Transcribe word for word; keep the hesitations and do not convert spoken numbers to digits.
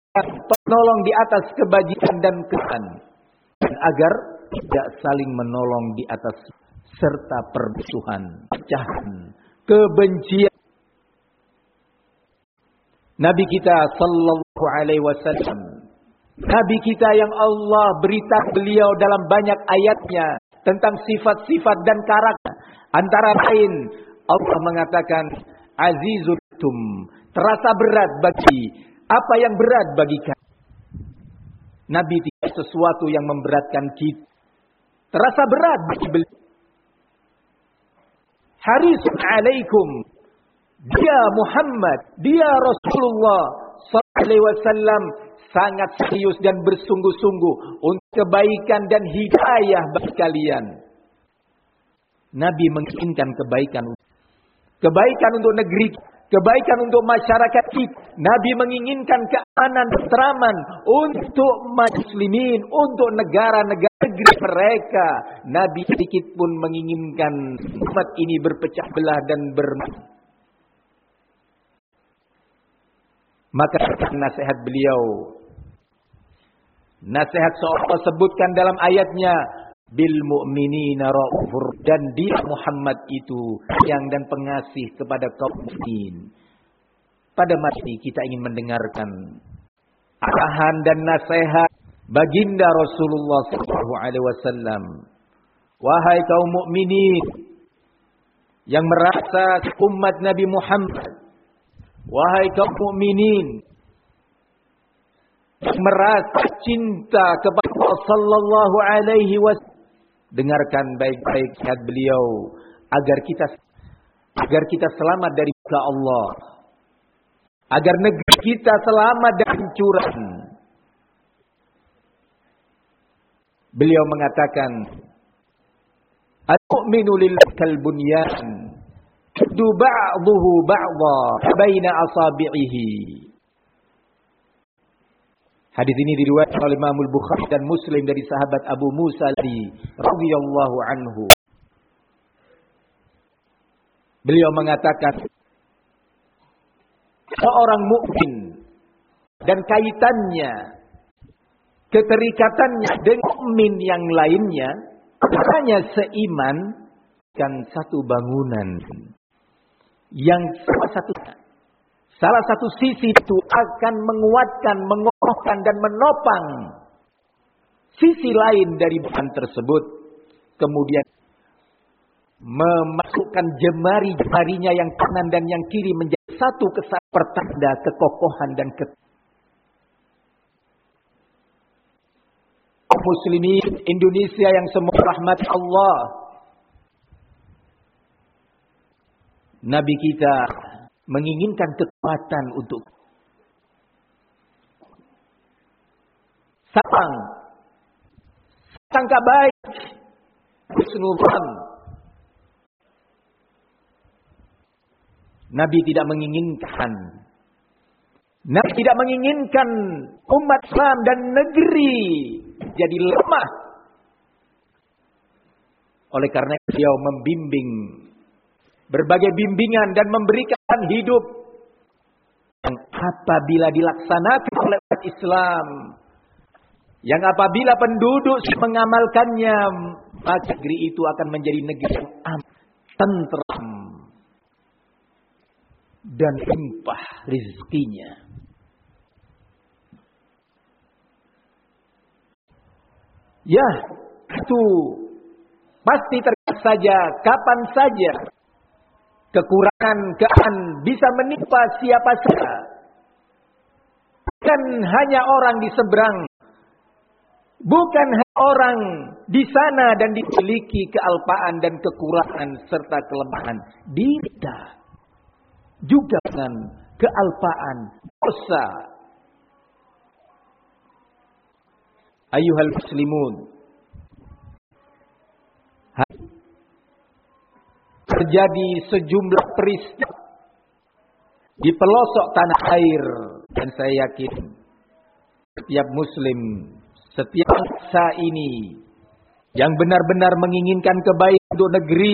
penolong di atas kebajikan dan kebaikan, dan agar tidak saling menolong di atas serta permusuhan, pecahan, kebencian. Nabi kita sallallahu alaihi wasallam, Nabi kita yang Allah berita beliau dalam banyak ayatnya tentang sifat-sifat dan karakter. Antara lain Allah mengatakan azizul-tum, terasa berat bagi, apa yang berat bagi kalian. Nabi tidak sesuatu yang memberatkan kita. Terasa berat bagi beliau. Harisun alaikum, dia Muhammad, dia Rasulullah sallallahu alaihi wasallam sangat serius dan bersungguh-sungguh untuk kebaikan dan hidayah bagi kalian. Nabi menginginkan kebaikan, kebaikan untuk negeri, kebaikan untuk masyarakat kita. Nabi menginginkan keamanan dan ketentraman untuk muslimin, untuk negara-negara negeri mereka. Nabi sedikit pun menginginkan umat ini berpecah belah dan bermusuh. Maka nasihat beliau, nasihat seolah sebutkan dalam ayatnya, bil mu'minina raufur, dan dia Muhammad itu yang dan pengasih kepada kaum mukminin. Pada masa ini kita ingin mendengarkan arahan dan nasihat baginda Rasulullah sallallahu alaihi wasallam. Wahai kaum mukminin yang merasa umat Nabi Muhammad, wahai kaum mukminin yang merasa cinta kepada Allah sallallahu alaihi wasallam, dengarkan baik-baik nasihat beliau agar kita agar kita selamat dari murka Allah, agar negeri kita selamat dari hancuran. Beliau mengatakan, al-mu'minu lillahi kal bunyan, yashuddu ba'duhu ba'dha baina asabi'ihi. Hadis ini diriwayatkan oleh Imam Al-Bukhari dan Muslim dari sahabat Abu Musa radhiyallahu anhu. Beliau mengatakan, seorang mukmin dan kaitannya, keterikatannya dengan mukmin yang lainnya hanya seiman kan satu bangunan yang salah satu salah satu sisi itu akan menguatkan, mengokohkan dan menopang sisi lain dari bangunan tersebut, kemudian memasukkan jemari-jemarinya yang kanan dan yang kiri menjadi satu kesatuan, pertanda kekokohan dan ke muslimin Indonesia yang semua rahmat Allah. Nabi kita menginginkan kekuatan untuk sapang, sangka baik, husnuzan. Nabi tidak menginginkan, Nabi tidak menginginkan umat Islam dan negeri jadi lemah. Oleh karena beliau membimbing berbagai bimbingan dan memberikan hidup yang apabila dilaksanakan oleh umat Islam, yang apabila penduduk mengamalkannya, maka negeri itu akan menjadi negeri yang aman, tentram dan limpah rezekinya. Ya, itu pasti terjadi saja, kapan saja kekurangan keadaan bisa menimpa siapa saja. Bukan hanya orang di seberang, bukan hanya orang di sana dan dimiliki kealpaan dan kekurangan serta kelemahan. Kita juga dengan kealpaan, dosa. Ayuhal muslimun, terjadi sejumlah peristiwa di pelosok tanah air, dan saya yakin setiap muslim, setiap bangsa ini yang benar-benar menginginkan kebaikan untuk negeri